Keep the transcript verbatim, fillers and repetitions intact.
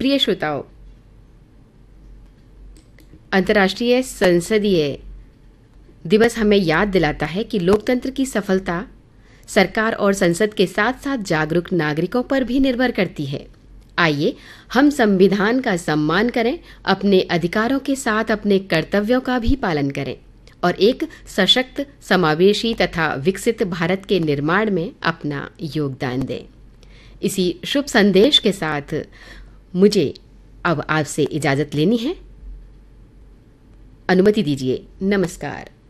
प्रिय श्रोताओं, अंतर्राष्ट्रीय संसदीय दिवस हमें याद दिलाता है कि लोकतंत्र की सफलता सरकार और संसद के साथ साथ जागरूक नागरिकों पर भी निर्भर करती है। आइए हम संविधान का सम्मान करें, अपने अधिकारों के साथ अपने कर्तव्यों का भी पालन करें और एक सशक्त, समावेशी तथा विकसित भारत के निर्माण में अपना योगदान दें। इसी शुभ संदेश के साथ मुझे अब आपसे इजाज़त लेनी है। अनुमति दीजिए। नमस्कार।